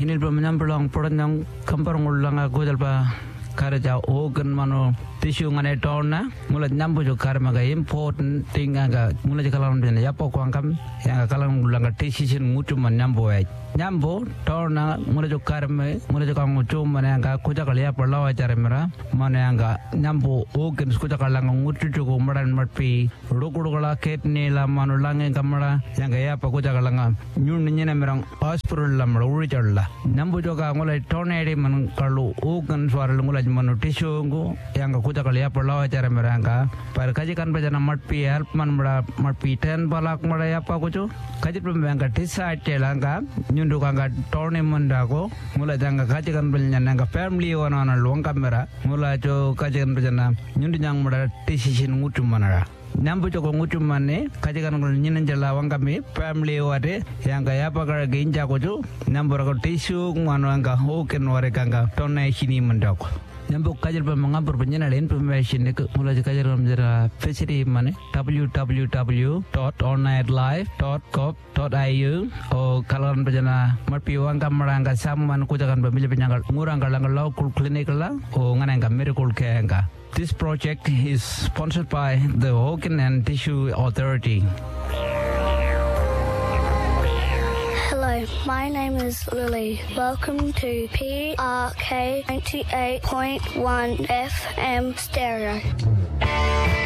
Hinil pa manampulang purad ng kamparong ulang ako dalpa karaja ogan mano tissue ngane tona mulai nyambu jo karma ga important thing aga mulai kalam den ya po kwangkam yang kalam ulanga tissue mutu man nyambu ai nyambu tona mulai jo karma mulai jo kangu chum man anga kuja kalia perlawa charemera man anga nyambu ogan kuja kalanga mutu jo madan matpi rukudugala ketne la manu lange kamara yang ya pa kuja kalanga nyun nyena merang hospital lam uri challa nyambu jo ka mulai tona ede man kalu ogan swara mulai manu tissue ngo yang kuja kalia perlawa charemera anga par kaji kan bajana matpi help man mara matpi 10 balak mara ya pa kujo kaji pem anga tisa telanga nyundu kanga tone mandago mulai janga kaji kan belnya nanga family wana na luang kamera mulai jo kaji kan bajana nyundu nyang mara decision ngutu manara nyambu joko ngutu mane kaji kan ngul nyinen jala wanga me family wade yang kaya pakara ginja kujo nyambu rago tissue ngano anga hoken ware kanga tone sini mandago nyambu kajar pa mangapur penjana information ne mulai kajar namjara facility mane www.onlinelife.com.au o kalan penjana marpi wanga maranga samman kujakan pemilih penyangal ngurang kalang local clinic la o ngananga miracle care. This project is sponsored by the Organ and Tissue Authority. Hello, my name is Lily. Welcome to PRK 98.1 FM Stereo.